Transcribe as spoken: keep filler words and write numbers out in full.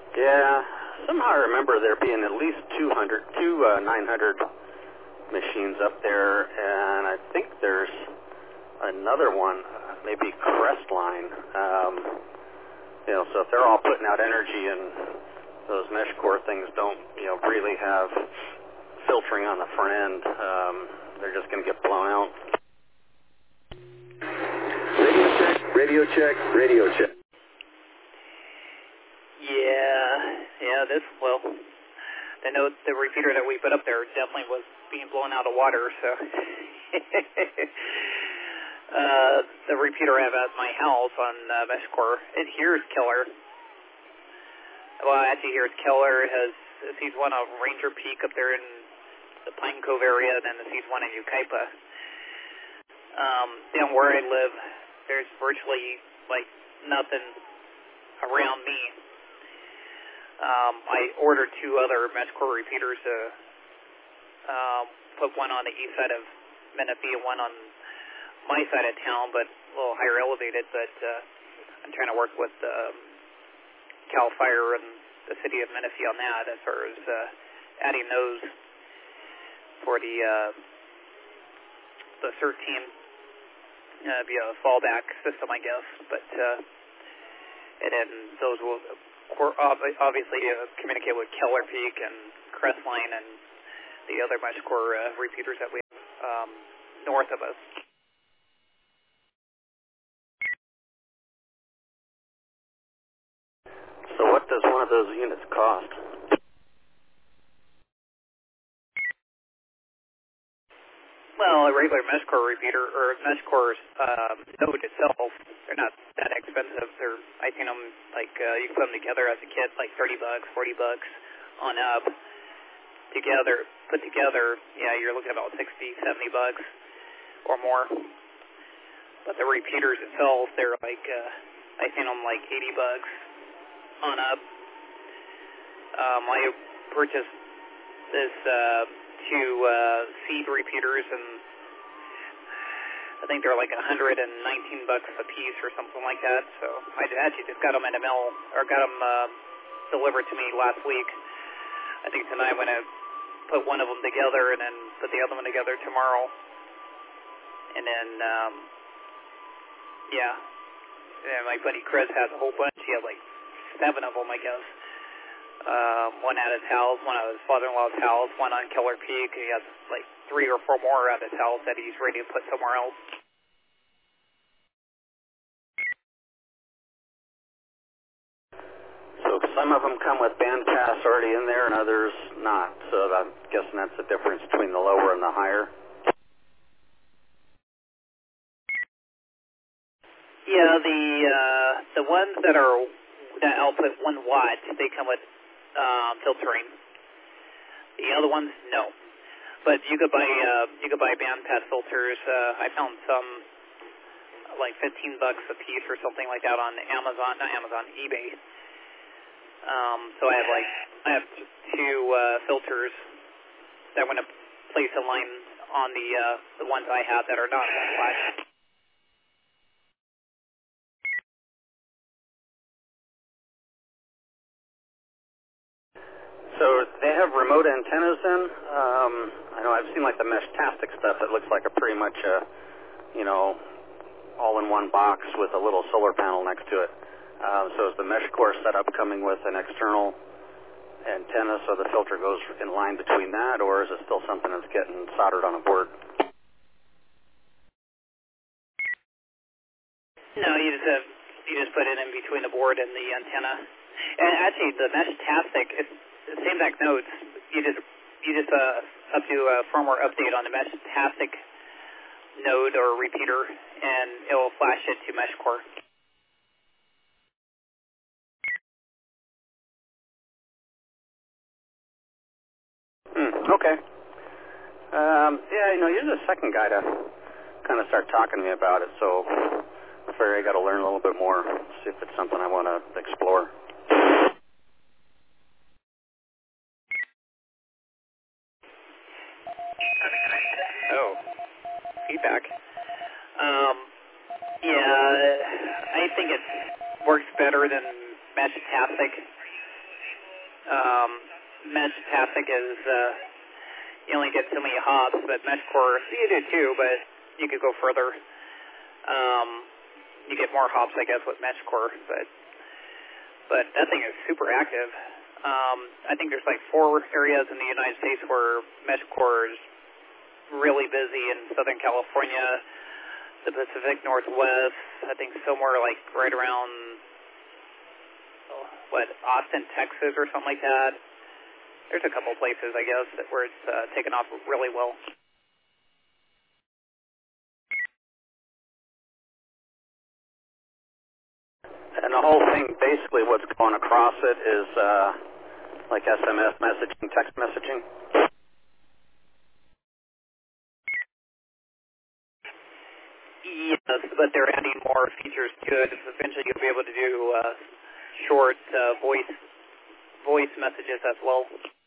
Yeah, somehow I remember there being at least two hundred, two uh, nine hundred machines up there, and I think there's another one, maybe Crestline. Um, you know, so if they're all putting out energy and those mesh core things don't, you know, really have filtering on the front end, um, they're just going to get blown out. Radio check, radio check, radio check. Yeah, yeah, this, well, the note, the repeater that we put up there definitely was being blown out of water, so. uh, the repeater I have at my house on uh, mesh core, it hears Keller. Well, actually here's Keller. It has, it sees one on Ranger Peak up there in the Pine Cove area, and then it sees one in Yucaipa. Um, down where I live, there's virtually, like, nothing around me. Um, I ordered two other mesh core repeaters to um, put one on the east side of Menifee and one on my side of town, but a little higher elevated, but uh, I'm trying to work with um, CAL FIRE and the city of Menifee on that as far as uh, adding those for the uh, the CERT team. Uh, be a fallback system, I guess, but uh, and then those will obviously uh, communicate with Keller Peak and Crestline and the other mesh core uh, repeaters that we have um, north of us. So what does one of those units cost? Well, a regular mesh core repeater, or mesh core um, node itself, they're not that expensive. They're, I think them, like, uh, you can put them together as a kit, like thirty bucks, forty bucks on up. Together, put together, yeah, you're looking at about sixty, seventy bucks or more. But the repeaters itself, they're like, uh, I think them like eighty bucks on up. Um, I purchased this, uh, two uh, seed repeaters, and I think they're like one hundred nineteen bucks a piece or something like that. So I actually just got them in the mail, or got them uh, delivered to me last week. I think tonight I'm going to put one of them together and then put the other one together tomorrow. And then, um, yeah, and my buddy Chris has a whole bunch. He has like seven of them, I guess. Um, one at his house, one at his father-in-law's house, one on Keller Peak. He has like three or four more at his house that he's ready to put somewhere else. So some of them come with bandpass already in there and others not. So I'm guessing that's the difference between the lower and the higher. Yeah, the uh, the ones that are that output one watt, they come with um, filtering. The other ones, no. But you could buy uh, you could buy bandpass filters. Uh, I found some like fifteen bucks a piece or something like that on Amazon, not Amazon, eBay. Um, so I have like I have two uh, filters that I'm going to place a line on the uh, the ones I have that are not one watt. So they have remote antennas then? Um, I know I've seen like the Mesh-tastic stuff that looks like a pretty much a, you know, all-in-one box with a little solar panel next to it. Uh, so is the mesh core setup coming with an external antenna so the filter goes in line between that, or is it still something that's getting soldered on a board? No, you just have, you just put it in between the board and the antenna. And actually, the Mesh-tastic, it's the same exact nodes. You just you just uh, up to a firmware update on the Mesh-tastic node or repeater, and it will flash it to mesh core. Hmm, okay. Um, yeah, you know, you're the second guy to kind of start talking to me about it, so I figure I got to learn a little bit more, see if it's something I want to explore. Oh, feedback. Um, yeah, I think it works better than Mesh-tastic. Um, mesh Passic is, uh, you only get so many hops, but MeshCore, you do too, but you could go further. Um, you get more hops, I guess, with MeshCore, but, but that thing is super active. Um, I think there's like four areas in the United States where MeshCore is really busy in Southern California, the Pacific Northwest, I think somewhere like right around, oh, what, Austin, Texas or something like that. There's a couple places, I guess, that where it's uh, taken off really well. And the whole thing, basically what's going across it is uh, like S M S messaging, text messaging. Yes, but they're adding more features to it. Eventually you'll be able to do uh, short uh, voice voice messages as well.